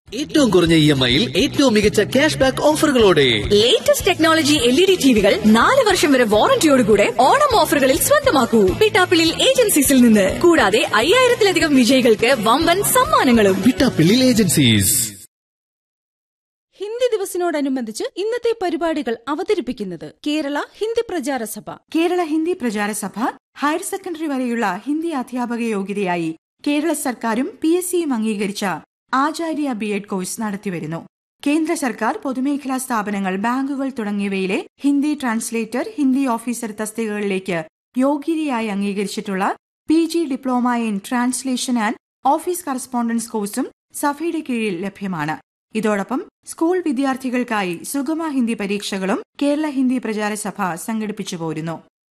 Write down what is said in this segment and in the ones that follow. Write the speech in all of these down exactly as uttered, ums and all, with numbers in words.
ഏറ്റവും കുറഞ്ഞ E M ഐയിൽ ഏറ്റവും മികച്ച cash back ഓഫറുകളോടെ latest technology L E D ടിവികൾ നാല് വർഷം വരെ വാറന്റിയോടുകൂടെ ഓണം ഓഫറുകളിൽ സ്വന്തമാക്കൂ. പിട്ടാപ്പിള്ളിൽ ഏജൻസീസിൽ നിന്ന്. കൂടാതെ അയ്യായിരത്തിലധികം വിജയികൾക്ക് വമ്പൻ സമ്മാനങ്ങളും. പിട്ടാപ്പിള്ളിൽ ഏജൻസീസ്. ഹിന്ദി ദിവസിനോടനുബന്ധിച്ച് ഇന്നത്തെ പരിപാടികൾ അവതരിപ്പിക്കുന്നത് കേരള ഹിന്ദി പ്രചാര സഭ. കേരള ഹിന്ദി പ്രചാര സഭ ഹയർ സെക്കൻഡറി വരെയുള്ള ഹിന്ദി അധ്യാപക യോഗ്യതയായി കേരള സർക്കാരും പി എസ് സിയും അംഗീകരിച്ച ആചാര്യ ബി എഡ് കോഴ്സ് നടത്തിവരുന്നു. കേന്ദ്ര സർക്കാർ, പൊതുമേഖലാ സ്ഥാപനങ്ങൾ, ബാങ്കുകൾ തുടങ്ങിയവയിലെ Hindi translator, Hindi officer തസ്തികകളിലേക്ക് യോഗ്യതയായി അംഗീകരിച്ചിട്ടുള്ള P G diploma in translation and office correspondence കോഴ്സും സഭയുടെ കീഴിൽ ലഭ്യമാണ്. ഇതോടൊപ്പം സ്കൂൾ വിദ്യാർത്ഥികൾക്കായി സുഗമ ഹിന്ദി പരീക്ഷകളും കേരള ഹിന്ദി പ്രചാര സഭ സംഘടിപ്പിച്ചു പോരുന്നു.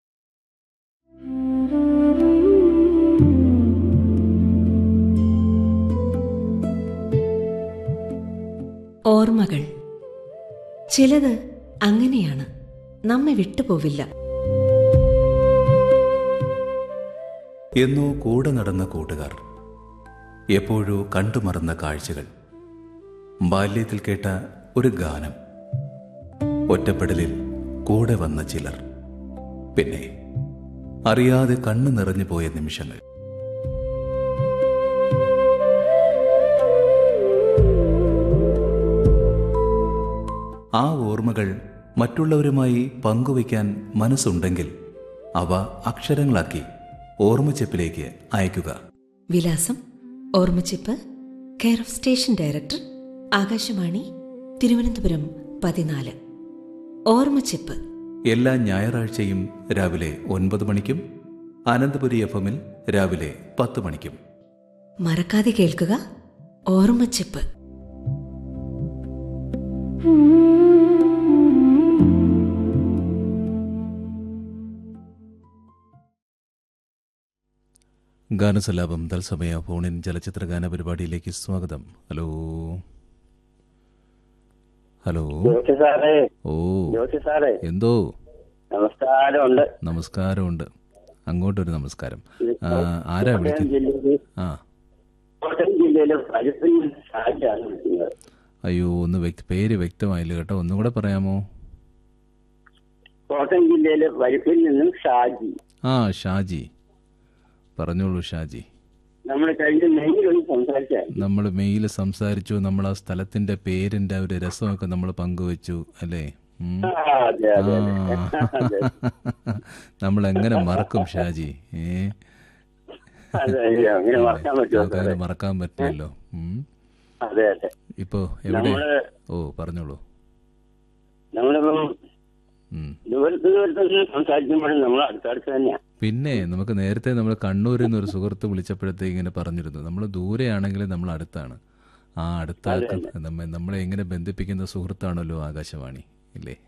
ഓർമ്മകൾ ചിലത് അങ്ങനെയാണ്, നമ്മെ വിട്ടുപോവില്ല. എന്നോ കൂടെ നടന്ന കൂട്ടുകാർ, എപ്പോഴോ കണ്ടുമറന്ന കാഴ്ചകൾ, ബാല്യത്തിൽ കേട്ട ഒരു ഗാനം, ഒറ്റപ്പെടലിൽ കൂടെ വന്ന ചിലർ, പിന്നെ അറിയാതെ കണ്ണു നിറഞ്ഞു പോയ നിമിഷങ്ങൾ. ആ ഓർമ്മകൾ മറ്റുള്ളവരുമായി പങ്കുവയ്ക്കാൻ മനസ്സുണ്ടെങ്കിൽ അവ അക്ഷരങ്ങളാക്കി ഓർമ്മച്ചെപ്പിലേക്ക് അയക്കുക. വിലാസം: ഓർമ്മച്ചെപ്പ്, care of station director, Akashvani, Thiruvananthapuram പതിനാല്. ഓർമ്മച്ചെപ്പ് എല്ലാ ഞായറാഴ്ചയും രാവിലെ ഒൻപത് മണിക്കും അനന്തപുരി എഫ് എമ്മിൽ രാവിലെ പത്ത് മണിക്കും. മറക്കാതെ കേൾക്കുക ഓർമ്മച്ചെപ്പ്. ഗാനസലാപം തത്സമയ ഫോണിൻ ചലച്ചിത്ര ഗാന പരിപാടിയിലേക്ക് സ്വാഗതം. ഹലോ ഹലോ ഓ എന്തോ നമസ്കാരമുണ്ട്. നമസ്കാരമുണ്ട്. അങ്ങോട്ടൊരു നമസ്കാരം. ആരാ വിളിക്കുന്നത്? ആ അയ്യോ, ഒന്ന് പേര് വ്യക്തമായില്ല കേട്ടോ, ഒന്നും കൂടെ പറയാമോ? കോട്ടയം ജില്ലയിലെ വരിപ്പിൽ നിന്നും ഷാജി. ആ ഷാജി, പറഞ്ഞോളൂ ഷാജി. നമ്മൾ കഴിഞ്ഞ മെയിലൊന്ന് സംസാരിച്ചാൽ നമ്മൾ മെയിൽ സംസാരിച്ചു. നമ്മൾ ആ സ്ഥലത്തിന്റെ പേരിന്റെ ഒരു രസമൊക്കെ നമ്മൾ പങ്കുവെച്ചു അല്ലേ? നമ്മൾ എങ്ങനെ മറക്കും ഷാജി? ഏ അങ്ങനെ മറക്കാൻ പറ്റില്ലല്ലോ. ഇപ്പൊ എവിടെ? ഓ പറഞ്ഞോളൂ. പിന്നെ നമുക്ക് നേരത്തെ നമ്മൾ കണ്ണൂരിൽ നിന്ന് ഒരു സുഹൃത്ത് വിളിച്ചപ്പോഴത്തേക്ക് ഇങ്ങനെ പറഞ്ഞിരുന്നു, നമ്മൾ ദൂരെയാണെങ്കിൽ നമ്മൾ അടുത്താണ്. ആ അടുത്താക്ക നമ്മളെ എങ്ങനെ ബന്ധിപ്പിക്കുന്ന സുഹൃത്താണല്ലോ ആകാശവാണി, ഇല്ലേ?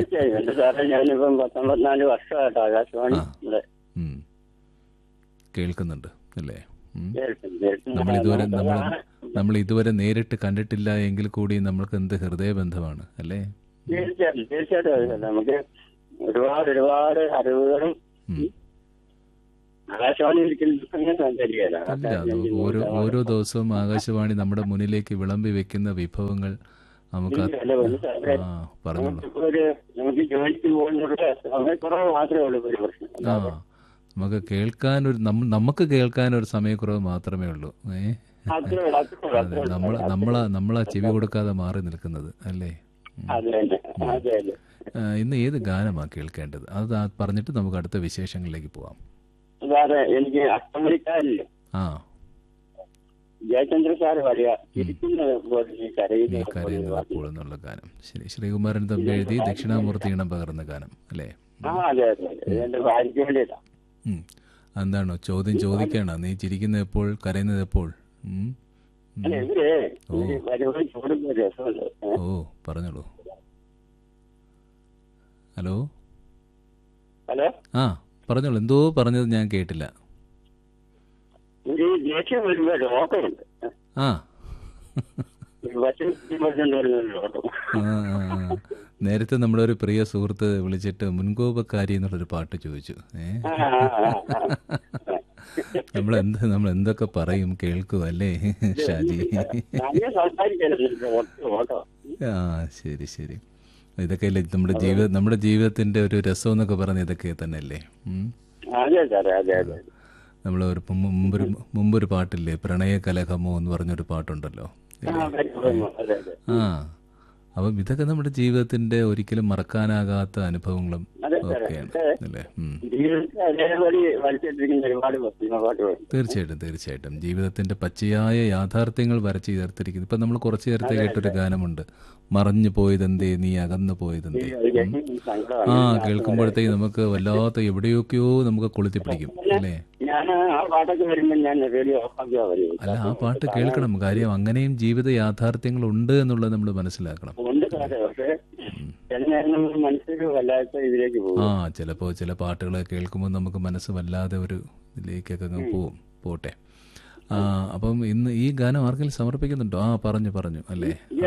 കേൾക്കുന്നുണ്ട് അല്ലേ? നമ്മൾ ഇതുവരെ നമ്മൾ നമ്മൾ ഇതുവരെ നേരിട്ട് കണ്ടിട്ടില്ല എങ്കിൽ കൂടി നമ്മൾക്ക് എന്ത് ഹൃദയബന്ധമാണ് അല്ലേ? തീർച്ചയായിട്ടും തീർച്ചയായിട്ടും നമുക്ക് ഒരുപാട് ഒരുപാട് അറിവുകളും ആകാശവാണി ഓരോ ഓരോ ദിവസവും ആകാശവാണി നമ്മുടെ മുന്നിലേക്ക് വിളമ്പി വെക്കുന്ന വിഭവങ്ങൾ നമുക്ക് പറഞ്ഞോളൂ. ആ നമുക്ക് കേൾക്കാൻ ഒരു നമുക്ക് കേൾക്കാൻ ഒരു സമയക്കുറവ് മാത്രമേ ഉള്ളൂ. ഏഹ് നമ്മൾ നമ്മളാ നമ്മളാ ചെവി കൊടുക്കാതെ മാറി നിൽക്കുന്നത് അല്ലേ? ഇന്ന് ഏത് ഗാനമാണ് കേൾക്കേണ്ടത്? അത് പറഞ്ഞിട്ട് നമുക്ക് അടുത്ത വിശേഷങ്ങളിലേക്ക് പോവാം. എനിക്ക് അഷ്ടമണിക്കാരില്ലേ, ആ ജയചന്ദ്ര സാറ് കരയുന്നുള്ള ഗാനം. ശരി, ശ്രീകുമാരൻ തമ്പി എഴുതി ദക്ഷിണാമൂർത്തി ഇണം പകർന്ന ഗാനം അല്ലേ? എന്താണോ ചോദ്യം? ചോദിക്കണോ നീ ചിരിക്കുന്നത് എപ്പോൾ, കരയുന്നത് എപ്പോൾ? ഓ പറഞ്ഞോളൂ. ഹലോ ഹലോ ആ പറഞ്ഞോളൂ. എന്തോ പറഞ്ഞത് ഞാൻ കേട്ടില്ല. ആ നേരത്തെ നമ്മുടെ ഒരു പ്രിയ സുഹൃത്ത് വിളിച്ചിട്ട് മുൻകോപക്കാരി എന്നുള്ളൊരു പാട്ട് ചോദിച്ചു. ഏ നമ്മൾ എന്ത് നമ്മൾ എന്തൊക്കെ പറയും കേൾക്കും അല്ലേ ഷാജി? ഞാൻ സംസാരിക്കരുത് ഓട്ടോ. ആ ശരി ശരി. ഇതൊക്കെ അല്ലേ നമ്മുടെ ജീവിത നമ്മുടെ ജീവിതത്തിന്റെ ഒരു രസം എന്നൊക്കെ പറഞ്ഞ ഇതൊക്കെ തന്നെ അല്ലേ? അതെ സാറേ, അതെ അതെ. നമ്മൾ ഒരു മുമ്പൊരു മുമ്പൊരു പാട്ടില്ലേ, പ്രണയ കലഹമോ എന്ന് പറഞ്ഞൊരു പാട്ടുണ്ടല്ലോ. ആ അപ്പം ഇതൊക്കെ നമ്മുടെ ജീവിതത്തിന്റെ ഒരിക്കലും മറക്കാനാകാത്ത അനുഭവങ്ങളും ഒക്കെയാണ് അല്ലേ? തീർച്ചയായിട്ടും തീർച്ചയായിട്ടും ജീവിതത്തിന്റെ പച്ചയായ യാഥാർത്ഥ്യങ്ങൾ വരച്ച് ചേർത്തിരിക്കുന്നു. ഇപ്പൊ നമ്മൾ കുറച്ചു നേരത്തെ കേട്ടൊരു ഗാനമുണ്ട്, മറഞ്ഞു പോയതെന്തേ നീ അകന്നു പോയതെന്തേ. ആ കേൾക്കുമ്പോഴത്തേക്ക് നമുക്ക് വല്ലാത്ത എവിടെയൊക്കെയോ നമുക്ക് കൊളുത്തി പിടിക്കും അല്ലേ? അല്ല, ആ പാട്ട് കേൾക്കണം. കാര്യം അങ്ങനെയും ജീവിത യാഥാർത്ഥ്യങ്ങൾ ഉണ്ട് എന്നുള്ളത് നമ്മൾ മനസ്സിലാക്കണം. ആ ചിലപ്പോ ചില പാട്ടുകൾ കേൾക്കുമ്പോൾ നമുക്ക് മനസ്സ് വല്ലാതെ ഒരു ഇതിലേക്കൊക്കെ അങ്ങ് പോവും. പോട്ടെ. ആ അപ്പം ഇന്ന് ഈ ഗാനം ആർക്കെങ്കിലും സമർപ്പിക്കുന്നുണ്ടോ? ആ പറഞ്ഞു പറഞ്ഞു അല്ലേ?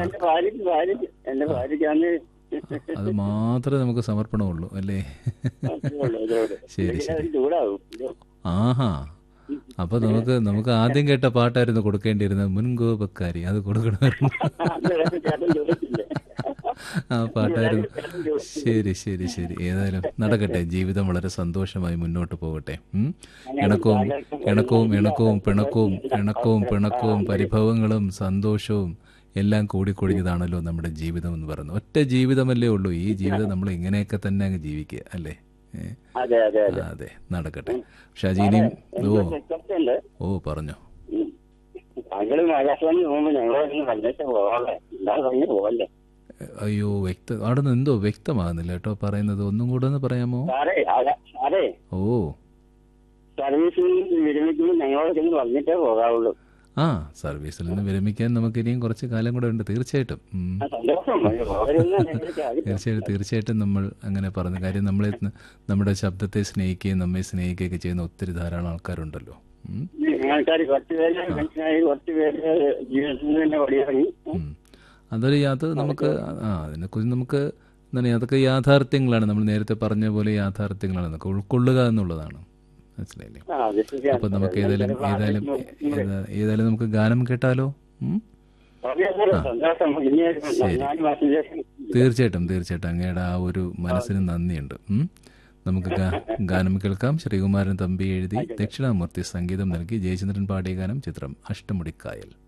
അത് മാത്രമേ നമുക്ക് സമർപ്പണമുള്ളൂ അല്ലേ? ശരി ശരി. ആഹാ, അപ്പൊ നമുക്ക് നമുക്ക് ആദ്യം കേട്ട പാട്ടായിരുന്നു കൊടുക്കേണ്ടിയിരുന്നത്, മുൻകോപക്കാരി. അത് കൊടുക്കണമായിരുന്നു. ആ പാട്ടായിരുന്നു. ശരി ശരി ശരി. ഏതായാലും നടക്കട്ടെ, ജീവിതം വളരെ സന്തോഷമായി മുന്നോട്ട് പോകട്ടെ. ഇണക്കവും ഇണക്കവും ഇണക്കവും പിണക്കവും ഇണക്കവും പിണക്കവും പരിഭവങ്ങളും സന്തോഷവും എല്ലാം കൂടിക്കൊഴിഞ്ഞതാണല്ലോ നമ്മുടെ ജീവിതം എന്ന് പറയുന്നത്. ഒറ്റ ജീവിതമല്ലേ ഉള്ളൂ. ഈ ജീവിതം നമ്മൾ ഇങ്ങനെയൊക്കെ തന്നെ അങ്ങ് ജീവിക്കുക അല്ലേ? അതെ, നടക്കട്ടെ. ഷാജിനെയും ഓ ഓ പറഞ്ഞോ. അയ്യോ, വ്യക്ത അവിടെ നിന്ന് എന്തോ വ്യക്തമാകുന്നില്ല കേട്ടോ പറയുന്നത്. ഒന്നും കൂടെ ഒന്ന് പറയാമോ? ഓ ആ സർവീസിൽ നിന്ന് വിരമിക്കാൻ നമുക്ക് ഇനിയും കുറച്ച് കാലം കൂടെ ഉണ്ട്. തീർച്ചയായിട്ടും തീർച്ചയായിട്ടും തീർച്ചയായിട്ടും നമ്മൾ അങ്ങനെ പറഞ്ഞു. കാര്യം നമ്മളെ നമ്മുടെ ശബ്ദത്തെ സ്നേഹിക്കുകയും നമ്മെ സ്നേഹിക്കുകയൊക്കെ ചെയ്യുന്ന ഒത്തിരി ധാരാളം ആൾക്കാരുണ്ടല്ലോ. അതൊരു യാത്ര നമുക്ക് ആ അതിനെക്കുറിച്ച് നമുക്ക് എന്താണ്, അതൊക്കെ യാഥാർത്ഥ്യങ്ങളാണ്. നമ്മൾ നേരത്തെ പറഞ്ഞ പോലെ യാഥാർത്ഥ്യങ്ങളാണ്. നമുക്ക് ഉൾക്കൊള്ളുക എന്നുള്ളതാണ്. മനസ്സിലായില്ലേ? അപ്പൊ നമുക്ക് ഏതായാലും ഏതായാലും ഏതായാലും നമുക്ക് ഗാനം കേട്ടാലോ? ശരി, തീർച്ചയായിട്ടും തീർച്ചയായിട്ടും അങ്ങയുടെ ആ ഒരു മനസ്സിന് നന്ദിയുണ്ട്. നമുക്ക് ഗാനം കേൾക്കാം. ശ്രീകുമാരൻ തമ്പി എഴുതി ദക്ഷിണാമൂർത്തി സംഗീതം നൽകി ജയചന്ദ്രൻ പാടിയ ഗാനം, ചിത്രം അഷ്ടമുടിക്കായൽ.